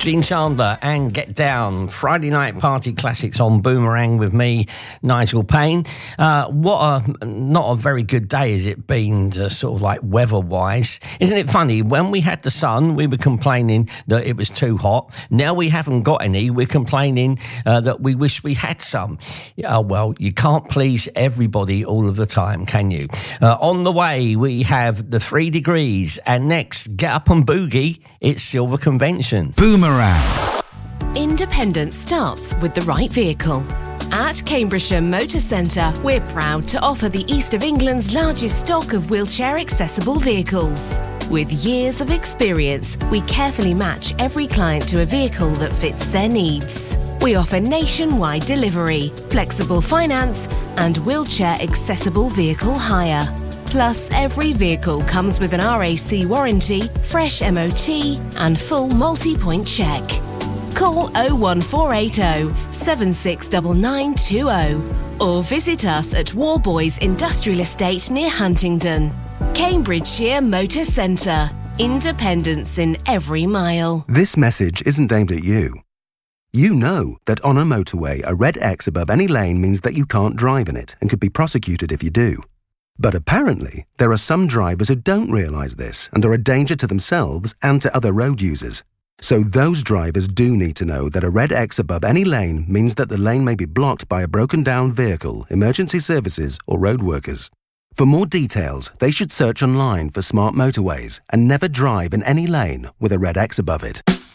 Gene Chandler and Get Down, Friday night party classics on Boomerang with me, Nigel Payne. Not a very good day has it been, sort of like weather-wise. Isn't it funny? When we had the sun, we were complaining that it was too hot. Now we haven't got any. We're complaining that we wish we had some. Well, you can't please everybody all of the time, can you? On the way, we have the 3 Degrees, and next, Get Up and Boogie. It's Silver Convention. Boomerang. Independence starts with the right vehicle. At Cambridgeshire Motor Centre, we're proud to offer the East of England's largest stock of wheelchair-accessible vehicles. With years of experience, we carefully match every client to a vehicle that fits their needs. We offer nationwide delivery, flexible finance, and wheelchair-accessible vehicle hire. Plus, every vehicle comes with an RAC warranty, fresh MOT, and full multi-point check. Call 01480 769920 or visit us at Warboys Industrial Estate near Huntingdon. Cambridgeshire Motor Centre. Independence in every mile. This message isn't aimed at you. You know that on a motorway, a red X above any lane means that you can't drive in it and could be prosecuted if you do. But apparently, there are some drivers who don't realise this and are a danger to themselves and to other road users. So those drivers do need to know that a red X above any lane means that the lane may be blocked by a broken down vehicle, emergency services or road workers. For more details, they should search online for smart motorways and never drive in any lane with a red X above it.